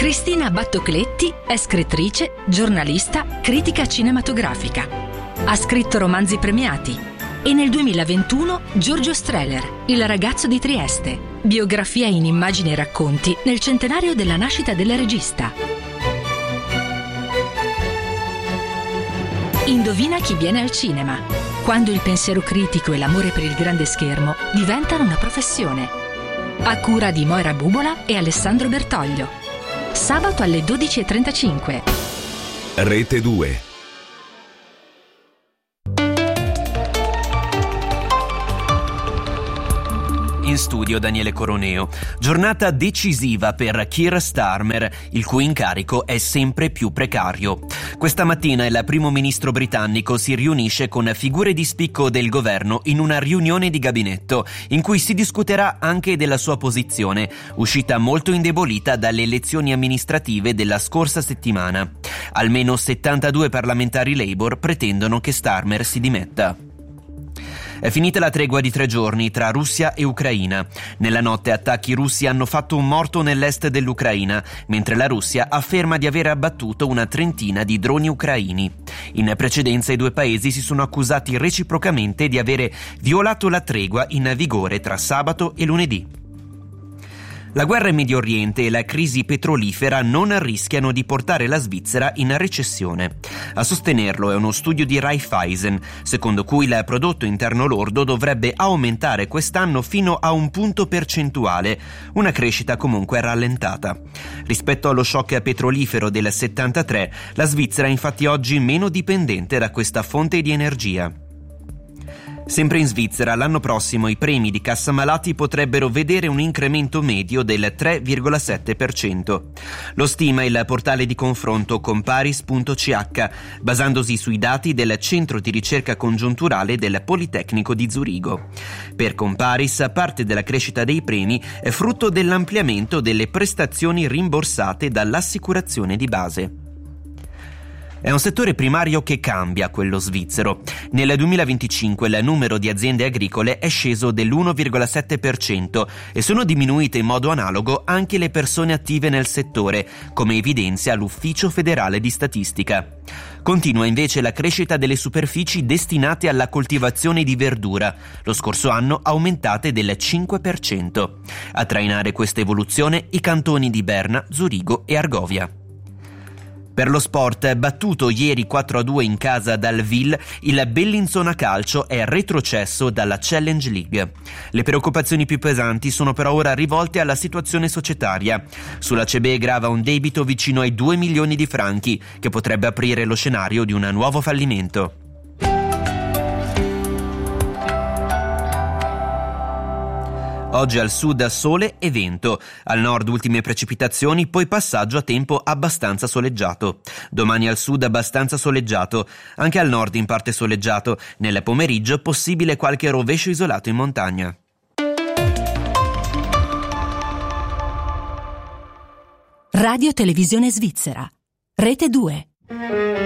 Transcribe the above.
Cristina Battocletti è scrittrice, giornalista, critica cinematografica. Ha scritto romanzi premiati e nel 2021 Giorgio Strehler, Il ragazzo di Trieste, biografia in immagini e racconti nel centenario della nascita del regista. Indovina chi viene al cinema, quando il pensiero critico e l'amore per il grande schermo diventano una professione. A cura di Moira Bubola e Alessandro Bertoglio. Sabato alle 12:35. Rete 2. In studio Daniele Coroneo. Giornata decisiva per Keir Starmer, il cui incarico è sempre più precario. Questa mattina il primo ministro britannico si riunisce con figure di spicco del governo in una riunione di gabinetto in cui si discuterà anche della sua posizione, uscita molto indebolita dalle elezioni amministrative della scorsa settimana. Almeno 72 parlamentari Labour pretendono che Starmer si dimetta. È finita la tregua di 3 giorni tra Russia e Ucraina. Nella notte attacchi russi hanno fatto un morto nell'est dell'Ucraina, mentre la Russia afferma di aver abbattuto una trentina di droni ucraini. In precedenza i due paesi si sono accusati reciprocamente di avere violato la tregua in vigore tra sabato e lunedì. La guerra in Medio Oriente e la crisi petrolifera non rischiano di portare la Svizzera in recessione. A sostenerlo è uno studio di Raiffeisen, secondo cui il prodotto interno lordo dovrebbe aumentare quest'anno fino a 1 punto percentuale, una crescita comunque rallentata. Rispetto allo shock petrolifero del 73, la Svizzera è infatti oggi meno dipendente da questa fonte di energia. Sempre in Svizzera, l'anno prossimo i premi di cassamalati potrebbero vedere un incremento medio del 3,7%. Lo stima il portale di confronto Comparis.ch, basandosi sui dati del Centro di ricerca congiunturale del Politecnico di Zurigo. Per Comparis, parte della crescita dei premi è frutto dell'ampliamento delle prestazioni rimborsate dall'assicurazione di base. È un settore primario che cambia, quello svizzero. Nel 2025 il numero di aziende agricole è sceso dell'1,7% e sono diminuite in modo analogo anche le persone attive nel settore, come evidenzia l'Ufficio federale di statistica. Continua invece la crescita delle superfici destinate alla coltivazione di verdura, lo scorso anno aumentate del 5%. A trainare questa evoluzione i cantoni di Berna, Zurigo e Argovia. Per lo sport, battuto ieri 4-2 in casa dal Ville, il Bellinzona Calcio è retrocesso dalla Challenge League. Le preoccupazioni più pesanti sono però ora rivolte alla situazione societaria. Sulla CB grava un debito vicino ai 2 milioni di franchi, che potrebbe aprire lo scenario di un nuovo fallimento. Oggi al sud sole e vento, al nord ultime precipitazioni, poi passaggio a tempo abbastanza soleggiato. Domani al sud abbastanza soleggiato, anche al nord in parte soleggiato, nel pomeriggio possibile qualche rovescio isolato in montagna. Radio Televisione Svizzera, Rete 2.